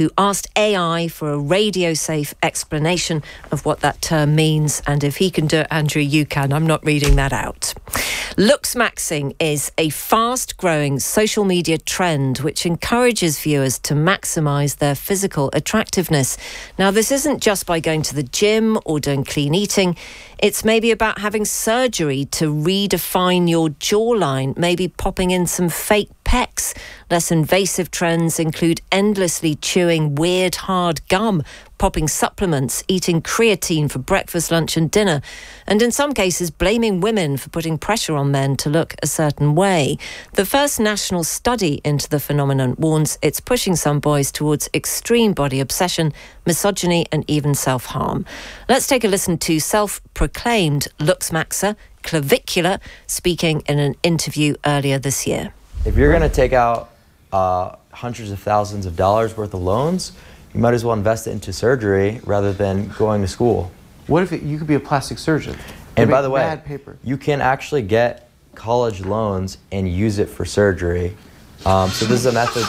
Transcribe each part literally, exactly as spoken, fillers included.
who asked A I for a radio-safe explanation of what that term means. And if he can do it, Andrew, you can. I'm not reading that out. Looks maxing is a fast-growing social media trend which encourages viewers to maximise their physical attractiveness. Now, this isn't just by going to the gym or doing clean eating. It's maybe about having surgery to redefine your jawline, maybe popping in some fake pecs. Less invasive trends include endlessly chewing weird hard gum, popping supplements, eating creatine for breakfast, lunch and dinner, and in some cases blaming women for putting pressure on men to look a certain way. The first national study into the phenomenon warns it's pushing some boys towards extreme body obsession, misogyny and even self-harm. Let's take a listen to self-proclaimed looks maxer, Clavicular, speaking in an interview earlier this year. If you're going to take out uh, hundreds of thousands of dollars worth of loans, you might as well invest it into surgery rather than going to school. What if it, you could be a plastic surgeon? And by the way, you can actually get college loans and use it for surgery. Um, so this is a method.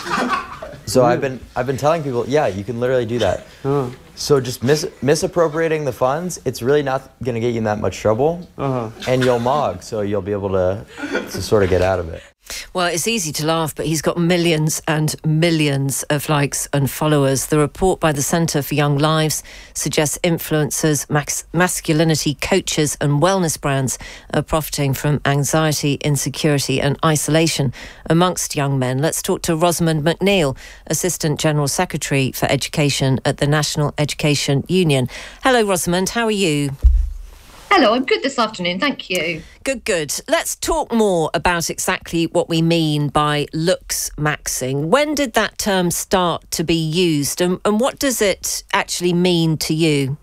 So I've been I've been telling people, yeah, you can literally do that. Uh-huh. So just mis misappropriating the funds, it's really not going to get you in that much trouble, uh-huh. and you'll mog, so you'll be able to to sort of get out of it. Well, it's easy to laugh, but he's got millions and millions of likes and followers. The report by the Centre for Young Lives suggests influencers, max masculinity coaches and wellness brands are profiting from anxiety, insecurity and isolation amongst young men. Let's talk to Rosamond McNeil, Assistant General Secretary for Education at the National Education Union. Hello, Rosamond. How are you? Hello, I'm good this afternoon, thank you. Good, good. Let's talk more about exactly what we mean by looks maxing. When did that term start to be used, and, and what does it actually mean to you?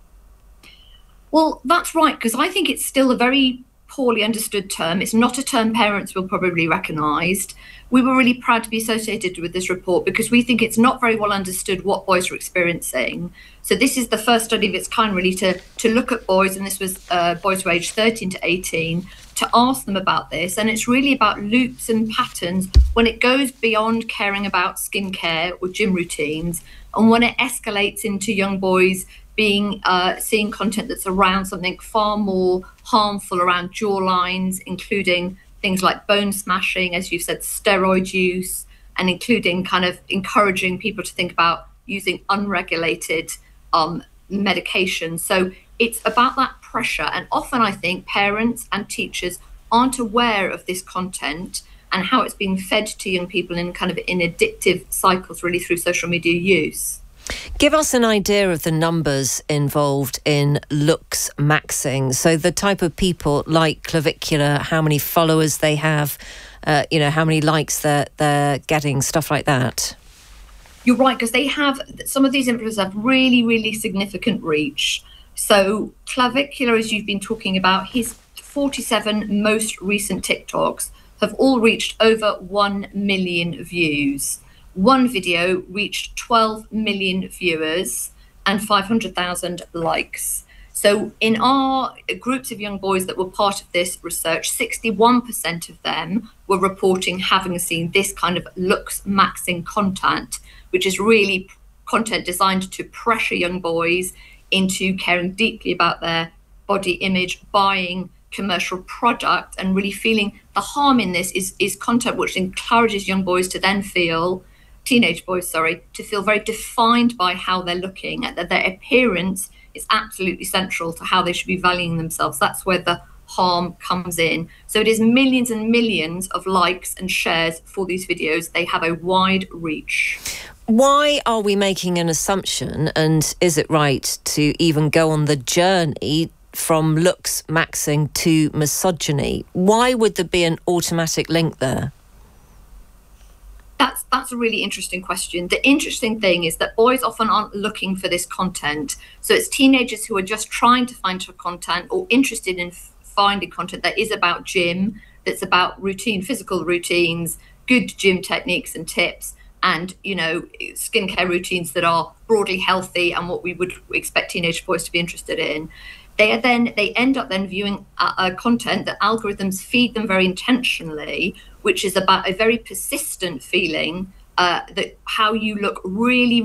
Well, that's right, because I think it's still a very poorly understood term. It's not a term parents will probably recognise. We were really proud to be associated with this report because we think it's not very well understood what boys are experiencing. So this is the first study of its kind really to, to look at boys, and this was uh, boys who are aged thirteen to eighteen, to ask them about this. And it's really about loops and patterns when it goes beyond caring about skincare or gym routines, and when it escalates into young boys being uh, seeing content that's around something far more harmful around jawlines, including things like bone smashing, as you said, steroid use, and including kind of encouraging people to think about using unregulated um, medication. So it's about that pressure. And often I think parents and teachers aren't aware of this content and how it's being fed to young people in kind of in addictive cycles really through social media use. Give us an idea of the numbers involved in looks maxing. So the type of people like Clavicular, how many followers they have, uh, you know, how many likes they're, they're getting, stuff like that. You're right, because they have, some of these influencers have really, really significant reach. So Clavicular, as you've been talking about, his forty-seven most recent TikToks have all reached over one million views. One video reached twelve million viewers and five hundred thousand likes. So in our groups of young boys that were part of this research, sixty-one percent of them were reporting having seen this kind of looks maxing content, which is really content designed to pressure young boys into caring deeply about their body image, buying commercial product, and really feeling the harm in this is, is content which encourages young boys to then feel teenage boys, sorry, to feel very defined by how they're looking, and that their appearance is absolutely central to how they should be valuing themselves. That's where the harm comes in. So it is millions and millions of likes and shares for these videos. They have a wide reach. Why are we making an assumption, and is it right to even go on the journey from looks maxing to misogyny? Why would there be an automatic link there? That's that's a really interesting question. The interesting thing is that boys often aren't looking for this content. So it's teenagers who are just trying to find content or interested in finding content that is about gym, that's about routine, physical routines, good gym techniques and tips, and, you know, skincare routines that are broadly healthy and what we would expect teenage boys to be interested in. They are then they end up then viewing uh, uh, content that algorithms feed them very intentionally, which is about a very persistent feeling uh, that how you look really